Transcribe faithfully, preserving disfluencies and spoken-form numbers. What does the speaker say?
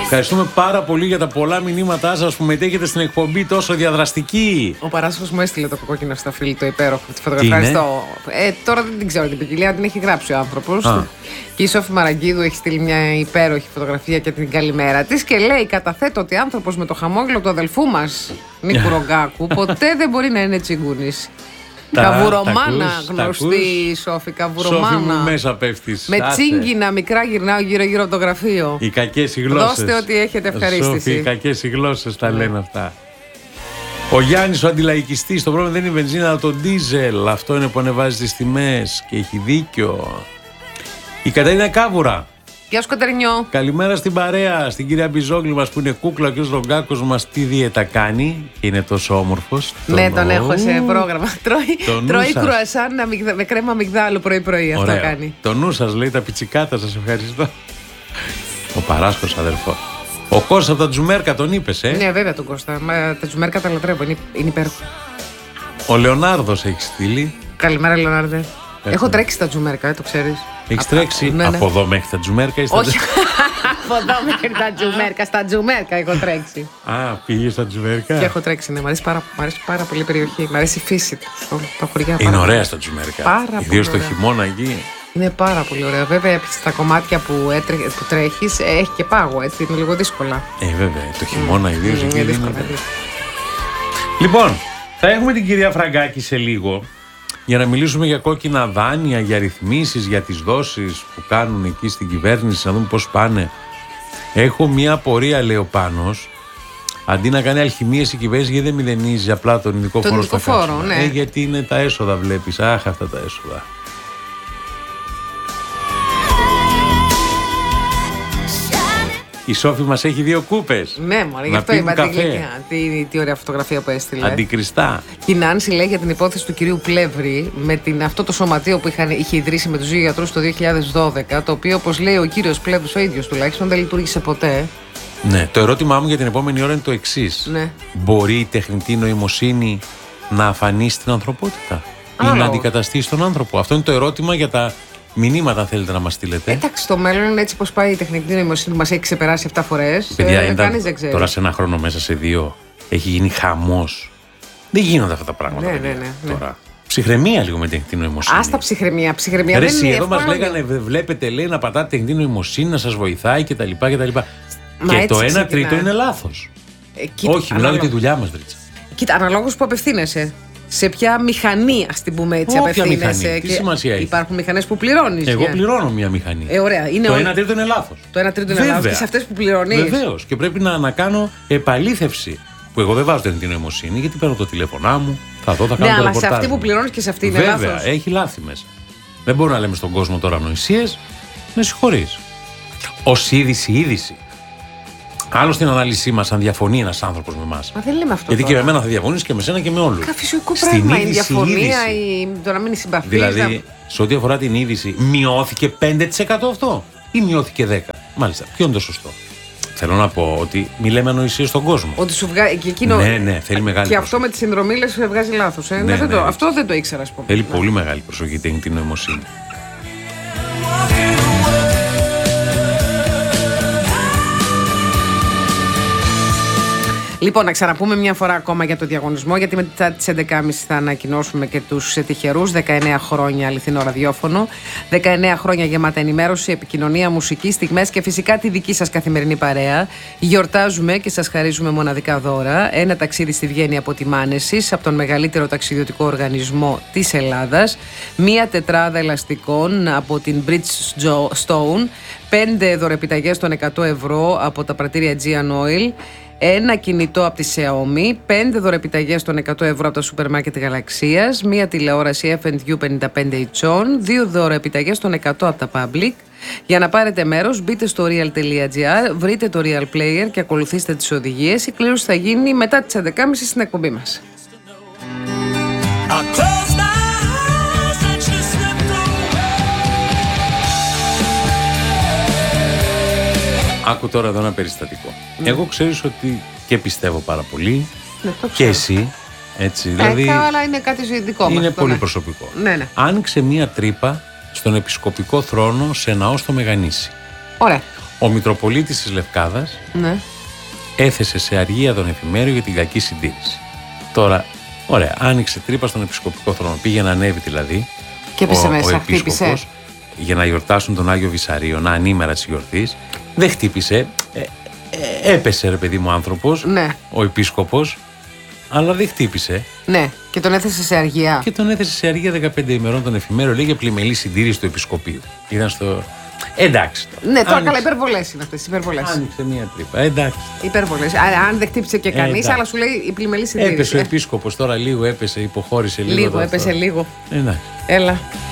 Ευχαριστούμε πάρα πολύ για τα πολλά μηνύματά σας που μετέχετε στην εκπομπή τόσο διαδραστική. Ο Παράσχος μου έστειλε το κόκκινο σταφύλι, το υπέροχο. Τη φωτογραφία στο. Ε, τώρα δεν την ξέρω την ποικιλία, την έχει γράψει ο άνθρωπος. Και η Σόφη Μαραγκίδου έχει στείλει μια υπέροχη φωτογραφία και την καλημέρα της και λέει: καταθέτω ότι άνθρωπος με το χαμόγελο του αδελφού μας, Νίκου Ρογκάκου, ποτέ δεν μπορεί να είναι τσιγκούνης. Καβουρομάνα, γνωστή Σόφη, καβουρομάνα. Σόφη μου μέσα πέφτεις. Με τσίγκινα μικρά γυρνάω γύρω-γύρω από το γραφείο. Οι κακές οι γλώσσες. Δώστε ό,τι έχετε, ευχαρίστηση. Σόφη, οι κακές οι γλώσσες τα λένε αυτά. Ο Γιάννης ο αντιλαϊκιστής, το πρόβλημα δεν είναι η βενζίνα αλλά το ντίζελ. Αυτό είναι που ανεβάζει τις τιμές και έχει δίκιο. Η Κατερίνα Κάβουρα. Γεια σου Κατερινιό. Καλημέρα στην παρέα, στην κυρία Μπιζόγλου μας που είναι κούκλα. Ο κ. Ρογκάκος μας τι δίαιτα κάνει και είναι τόσο όμορφος. Ναι, τον έχω σε πρόγραμμα. Τρώει, τρώει κρουασάν με κρέμα αμυγδάλου πρωί-πρωί. Αυτό κάνει. Το νου σας λέει, τα πιτσικάτα σας, ευχαριστώ. Ο Παράσχος αδερφό. Ο Κώστας από τα Τζουμέρκα τον είπες, ε. Ναι, βέβαια τον Κώστα. Μα, τα Τζουμέρκα τα λατρεύω, είναι, είναι υπέροχο. Ο Λεωνάρδος έχει στείλει. Καλημέρα, Λεωνάρδε. Έχω, έχω τρέξει στα Τζουμέρκα, το ξέρεις. Έχεις τρέξει ναι, ναι. από εδώ μέχρι τα Τζουμέρκα ή στα... Όχι, από εδώ μέχρι τα Τζουμέρκα. Στα Τζουμέρκα έχω τρέξει. Α, πήγες στα Τζουμέρκα. Και έχω τρέξει, ναι. Μ' αρέσει πάρα, πάρα πολύ η περιοχή. Μ' αρέσει η φύση του. Τα χωριά. Είναι ωραία στα Τζουμέρκα. Πάρα ιδίως το χειμώνα εκεί. Είναι πάρα πολύ ωραία. Βέβαια, στα κομμάτια που, έτρε, που τρέχεις έχει και πάγο, έτσι. Είναι λίγο δύσκολα. Ε, βέβαια. Το χειμώνα mm. ιδίως mm, εκεί. Είναι δύσκολα. Είναι. Λοιπόν, θα έχουμε την κυρία Φραγκάκη σε λίγο. Για να μιλήσουμε για κόκκινα δάνεια, για ρυθμίσεις, για τις δόσεις που κάνουν εκεί στην κυβέρνηση, να δούμε πώς πάνε. Έχω μία απορία, λέει ο Πάνος, αντί να κάνει αλχημίες η κυβέρνηση, γιατί δεν μηδενίζει απλά τον ειδικό φόρο στο καύσιμο. Ναι. Ε, γιατί είναι τα έσοδα, βλέπεις. Αχ, αυτά τα έσοδα. Η Σόφη μας έχει δύο κούπες. Ναι, μωρέ, γι' αυτό είπα την γλυκιά. Τι, τι ωραία φωτογραφία που έστειλε. Αντικριστά. Και η Νάνση λέει για την υπόθεση του κυρίου Πλεύρη με την, αυτό το σωματείο που είχαν, είχε ιδρύσει με τους δύο γιατρούς το δύο χιλιάδες δώδεκα, το οποίο, όπως λέει ο κύριος Πλεύρης, ο ίδιος τουλάχιστον, δεν λειτουργήσε ποτέ. Ναι, το ερώτημά μου για την επόμενη ώρα είναι το εξής. Ναι. Μπορεί η τεχνητή νοημοσύνη να αφανίσει την ανθρωπότητα Άλλο. ή να αντικαταστήσει τον άνθρωπο? Αυτό είναι το ερώτημα για τα μηνύματα, θέλετε να μας στείλετε. Εντάξει, το μέλλον έτσι πως πάει η τεχνητή νοημοσύνη μας έχει ξεπεράσει επτά φορές. Παιδιά, ε, κανείς δεν ξέρει. Τώρα σε ένα χρόνο, μέσα σε δύο, έχει γίνει χαμός. Δεν γίνονται αυτά τα πράγματα. Ναι, παιδιά, ναι, ναι, τώρα. Ψυχραιμία λίγο με τεχνητή νοημοσύνη. Άστα ψυχραιμία. Ψυχραιμία Ρε, δεν είναι. εδώ μας λέγανε, βλέπετε, λέει, να πατάτε τεχνητή νοημοσύνη, να σας βοηθάει κτλ. κτλ. Και το ένα τρίτο είναι λάθος. Ε, κοίτα, όχι, μιλάω για τη δουλειά μας, Βρίτσα. Κοίτα, αναλόγως που απευθύνεσαι. Σε ποια μηχανή, ας την πούμε έτσι, όποια απευθύνεσαι. Μηχανή. Τι σημασία έχει? Υπάρχουν μηχανές που πληρώνεις. Εγώ για... πληρώνω μια μηχανή. Ε, ωραία. Είναι το ο... ένα τρίτο είναι λάθος. Το ένα τρίτο είναι λάθος. Και σε αυτές που πληρώνεις. Βεβαίως. Και πρέπει να, να κάνω επαλήθευση. Που εγώ δεν βάζω την νοημοσύνη, γιατί παίρνω το τηλέφωνά μου, θα δω, θα κάνω ναι, το αλλά ρεπορτάζ. σε αυτή που πληρώνεις και σε αυτή είναι Βέβαια, λάθος. Βέβαια, έχει λάθη μέσα. Δεν μπορούμε να λέμε στον κόσμο τώρα ανοησίες. Με συγχωρείς. Ως είδηση, είδηση. Άλλο στην ανάλυση μας, αν διαφωνεί ένας άνθρωπος με εμάς. Μα δεν λέμε αυτό. Γιατί τώρα. και με εμένα θα διαφωνείς και με σένα και με όλους. Κα φυσικό πράγμα. Η διαφωνία, η... το να μην συμπαθείς. Δηλαδή, να... σε ό,τι αφορά την είδηση, μειώθηκε πέντε τοις εκατό αυτό ή μειώθηκε δέκα τοις εκατό. Μάλιστα. Ποιο είναι το σωστό? Θέλω να πω ότι μη λέμε ανοησίες στον κόσμο. Ότι σου βγάζει. Και εκείνο... Ναι, ναι, θέλει μεγάλη Και προσοχή. αυτό με τις συνδρομήλες βγάζει λάθος. Ε? Ναι, ναι, δεν ναι, το... ναι. Αυτό δεν το ήξερα, ας πούμε. Θέλει ναι. πολύ μεγάλη προσοχή την νοημοσύνη. Λοιπόν, να ξαναπούμε μια φορά ακόμα για το διαγωνισμό, γιατί μετά τις έντεκα και μισή θα ανακοινώσουμε και τους τυχερούς. δεκαεννέα χρόνια αληθινό ραδιόφωνο, δεκαεννέα χρόνια γεμάτα ενημέρωση, επικοινωνία, μουσική, στιγμές και φυσικά τη δική σας καθημερινή παρέα. Γιορτάζουμε και σας χαρίζουμε μοναδικά δώρα. Ένα ταξίδι στη Βιέννη από τη Μάνεσης, από τον μεγαλύτερο ταξιδιωτικό οργανισμό της Ελλάδας. Μία τετράδα ελαστικών από την Bridgestone. Πέντε δωρεπιταγές των εκατό ευρώ από τα πρατήρια Aegean Oil. Ένα κινητό από τη Xiaomi, πέντε δωρεπιταγές των εκατό ευρώ από τα σούπερ μάρκετ Γαλαξίας, μία τηλεόραση εφ εντ γιου πενήντα πέντε ιντσών, δύο δωρεπιταγές των εκατό από τα Public. Για να πάρετε μέρος, μπείτε στο real τελεία τζι άρ, βρείτε το Real Player και ακολουθήστε τις οδηγίες. Η κλήρωση θα γίνει μετά τις έντεκα και μισή στην εκπομπή μας. Άκου τώρα εδώ ένα περιστατικό. Mm. Εγώ ξέρεις ότι και πιστεύω πάρα πολύ. Ναι, και εσύ. Έτσι, δηλαδή. Ε, αλλά είναι κάτι δικό μας. Είναι πολύ ναι. προσωπικό. Ναι, ναι. Άνοιξε μία τρύπα στον επισκοπικό θρόνο σε ναό στο Μεγανήσι. Ωραία. Ο Μητροπολίτης της Λευκάδας Ναι. έθεσε σε αργία τον εφημέριο για την κακή συντήρηση. Τώρα, ωραία, άνοιξε τρύπα στον επισκοπικό θρόνο. Πήγε να ανέβει δηλαδή. Και έπεσε ο, μέσα, ο χτύπησε. επίσκοπος, για να γιορτάσουν τον Άγιο Βυσαρίωνα, ανήμερα της γιορτής. Δεν χτύπησε. Ε, ε, έπεσε, ρε παιδί μου, άνθρωπος, Ναι. ο επίσκοπος, αλλά δεν χτύπησε. Ναι. Και τον έθεσε σε αργία. Και τον έθεσε σε αργία δεκαπέντε ημερών τον εφημέριο, λέει, για πλημελή συντήρηση του επισκοπείου. Ήταν στο. Εντάξει. Τώρα. Ναι, τώρα Άνοιξε. καλά, υπερβολές είναι αυτές. Υπερβολές. Άνοιξε μία τρύπα. Εντάξει. Υπερβολές. Αν δεν χτύπησε και κανείς, εντάξει. αλλά σου λέει η πλημελή συντήρηση. Έπεσε ο Ε, επίσκοπος τώρα λίγο, έπεσε, υποχώρησε λίγο. Λίγο, τώρα έπεσε αυτό. λίγο. Εντάξει. Έλα.